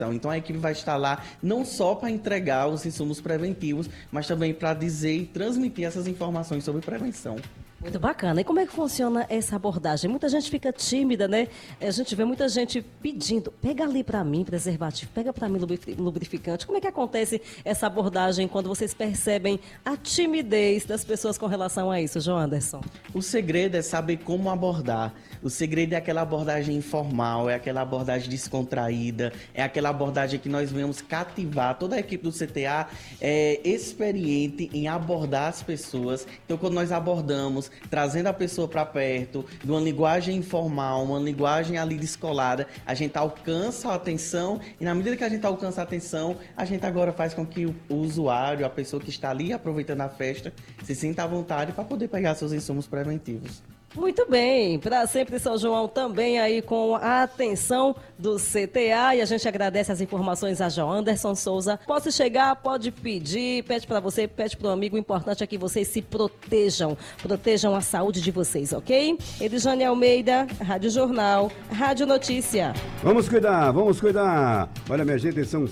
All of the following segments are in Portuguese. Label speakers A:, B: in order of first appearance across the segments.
A: Então a equipe vai estar lá não só para entregar os insumos preventivos, mas também para dizer e transmitir essas informações sobre prevenção.
B: Muito bacana. E como é que funciona essa abordagem? Muita gente fica tímida, né? A gente vê muita gente pedindo, pega ali para mim preservativo, pega para mim lubrificante. Como é que acontece essa abordagem quando vocês percebem a timidez das pessoas com relação a isso, João Anderson?
A: O segredo é saber como abordar. O segredo é aquela abordagem informal, é aquela abordagem descontraída, é aquela abordagem que nós vamos cativar. Toda a equipe do CTA é experiente em abordar as pessoas. Então, quando nós abordamos, trazendo a pessoa para perto, de uma linguagem informal, uma linguagem ali descolada, a gente alcança a atenção e na medida que a gente alcança a atenção, a gente agora faz com que o usuário, a pessoa que está ali aproveitando a festa, se sinta à vontade para poder pegar seus insumos preventivos.
B: Muito bem, para sempre São João também aí com a atenção do CTA e a gente agradece as informações a João Anderson Souza. Pode chegar, pode pedir, pede para você, pede para o amigo, o importante é que vocês se protejam a saúde de vocês, ok? Edjane Almeida, Rádio Jornal, Rádio Notícia.
C: Vamos cuidar. Olha, minha gente, são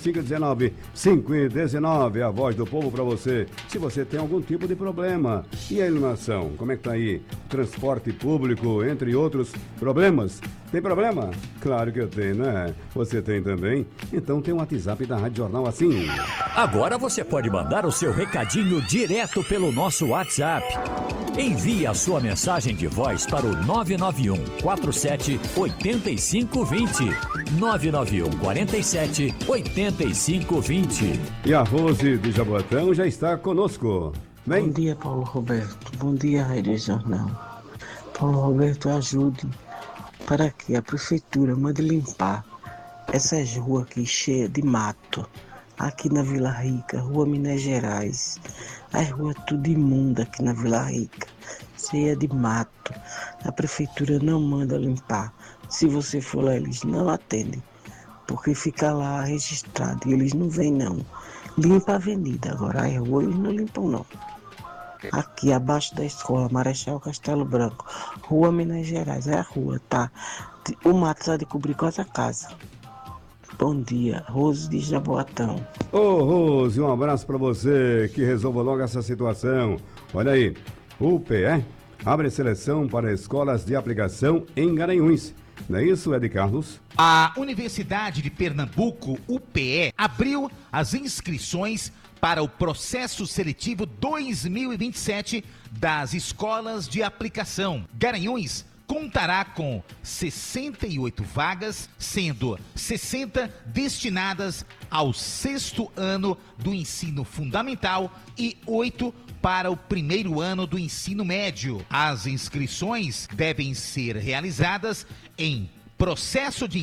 C: 5h19, a voz do povo para você. Se você tem algum tipo de problema, e a iluminação, como é que tá aí? Transporte público, entre outros problemas. Tem problema? Claro que eu tenho, né? Você tem também? Então tem um WhatsApp da Rádio Jornal assim.
D: Agora você pode mandar o seu recadinho direto pelo nosso WhatsApp. Envie a sua mensagem de voz para o 991 47 85 20. 991 47 85 20.
C: E a Rose de Jaboatão já está conosco. Vem.
E: Bom dia, Paulo Roberto. Bom dia, Rádio Jornal. Paulo Roberto, ajude para que a prefeitura mande limpar essas ruas aqui cheias de mato. Aqui na Vila Rica, Rua Minas Gerais. As ruas tudo imunda aqui na Vila Rica, cheia de mato. A prefeitura não manda limpar. Se você for lá, eles não atendem, porque fica lá registrado e eles não vêm não. Limpa a avenida, agora as ruas eles não limpam não. Aqui abaixo da escola Marechal Castelo Branco, Rua Minas Gerais, é a rua, tá? O mato está de cobrir quase a casa. Bom dia, Rose de Jaboatão.
C: Ô Rose, um abraço para você, que resolva logo essa situação. Olha aí, o UPE abre seleção para escolas de aplicação em Garanhuns. Não é isso, Ed Carlos?
F: A Universidade de Pernambuco, UPE, abriu as inscrições para o processo seletivo 2027 das escolas de aplicação. Garanhuns contará com 68 vagas, sendo 60 destinadas ao 6º ano do ensino fundamental e 8 para o 1º ano do ensino médio. As inscrições devem ser realizadas em processo de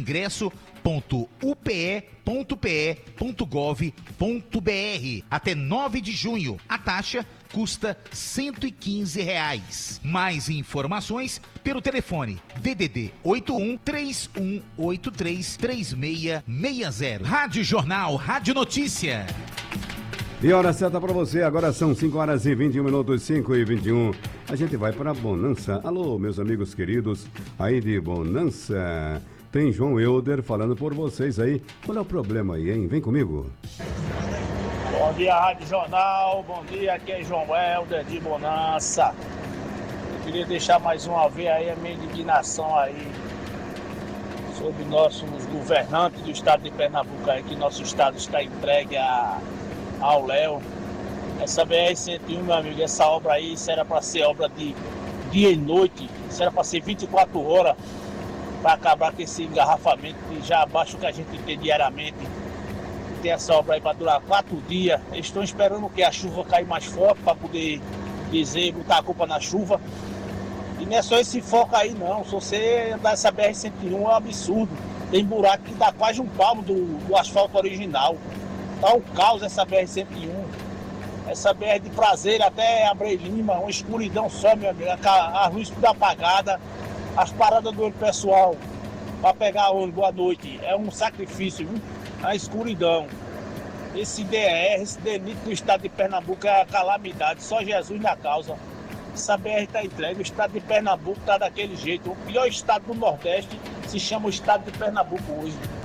F: ingresso.upe.pe.gov.br até 9 de junho. A taxa custa R$ 115. Mais informações pelo telefone DDD 81 3183 3660. Rádio Jornal, Rádio Notícia.
C: E hora certa para você, agora são 5h21, 5h21. A gente vai para Bonança. Alô, meus amigos queridos, aí de Bonança. Tem João Helder falando por vocês aí. Qual é o problema aí, hein? Vem comigo.
G: Bom dia, Rádio Jornal. Bom dia, aqui é João Helder de Bonança. Eu queria deixar mais uma vez aí a minha indignação aí sobre nossos governantes do estado de Pernambuco aí, que nosso estado está entregue ao Léo. Essa BR-101, meu amigo, essa obra aí, isso era para ser obra de dia e noite, isso era para ser 24 horas, para acabar com esse engarrafamento que já abaixo que a gente tem diariamente. Tem essa obra aí para durar 4 dias. Eles estão esperando que a chuva caia mais forte para poder dizer, botar a culpa na chuva. E não é só esse foco aí não, se você andar essa BR-101 é um absurdo. Tem buraco que dá quase um palmo do asfalto original. Tá um caos essa BR-101. Essa BR de Prazer até Abreu Lima, uma escuridão só, meu amigo. A luz tudo apagada, as paradas do ônibus pessoal para pegar ônibus à noite é um sacrifício, viu? A escuridão. Esse DER, esse DENIT do estado de Pernambuco é a calamidade, só Jesus na causa. Essa BR está entregue, o estado de Pernambuco está daquele jeito. O pior estado do Nordeste se chama o estado de Pernambuco hoje.